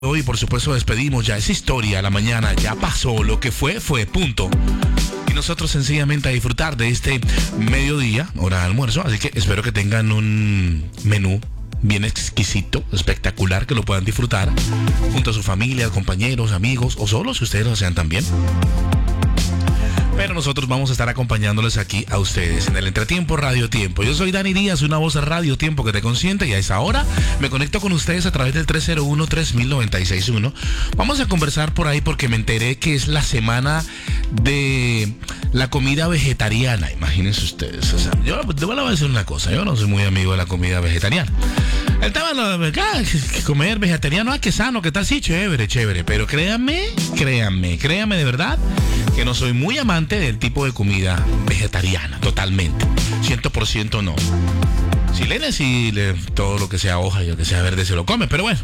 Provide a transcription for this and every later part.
Hoy, por supuesto, despedimos ya esa historia. La mañana ya pasó, lo que fue, punto. Y nosotros sencillamente a disfrutar de este mediodía, hora de almuerzo. Así que espero que tengan un menú bien exquisito, espectacular, que lo puedan disfrutar junto a su familia, compañeros, amigos o solos, si ustedes lo desean también. Pero nosotros vamos a estar acompañándoles aquí a ustedes en el Entretiempo Radio Tiempo. Yo soy Dani Díaz, una voz de Radio Tiempo que te consiente, y a esa hora me conecto con ustedes a través del 301-3000-961. Vamos a conversar por ahí porque me enteré que es la semana de la comida vegetariana. Imagínense ustedes. O sea, yo les voy a decir una cosa, yo no soy muy amigo de la comida vegetariana. El tema de que comer vegetariano, que sano, que tal, sí, chévere. Pero créanme de verdad que no soy muy amante del tipo de comida vegetariana, totalmente. 100% no. Si todo lo que sea hoja y lo que sea verde se lo come, pero bueno.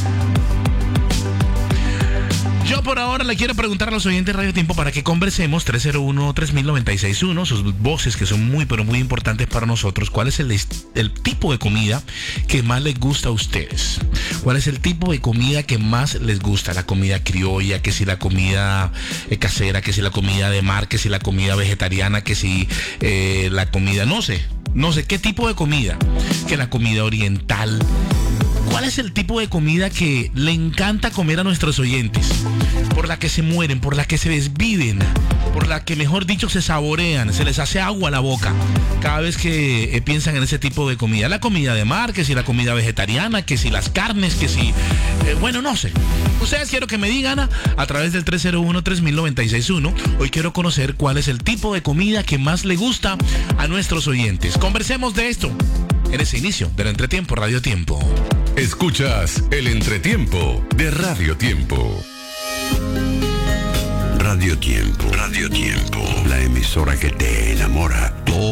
Yo por ahora le quiero preguntar a los oyentes de Radio Tiempo para que conversemos. 301-3000-961, sus voces que son muy, pero muy importantes para nosotros. ¿Cuál es el tipo de comida que más les gusta a ustedes? ¿Cuál es el tipo de comida que más les gusta? La comida criolla, que si la comida casera, que si la comida de mar, que si la comida vegetariana, que si la comida, no sé qué tipo de comida, que la comida oriental. ¿Cuál es el tipo de comida que le encanta comer a nuestros oyentes? Por la que se mueren, por la que se desviven, por la que, mejor dicho, se saborean, se les hace agua a la boca cada vez que piensan en ese tipo de comida. La comida de mar, que si la comida vegetariana, que si las carnes, que si... bueno, no sé. Ustedes quiero que me digan a través del 301-3000-961. Hoy quiero conocer cuál es el tipo de comida que más le gusta a nuestros oyentes. Conversemos de esto en ese inicio del Entretiempo Radio Tiempo. Escuchas el Entretiempo de Radio Tiempo. Radio Tiempo, la emisora que te enamora todos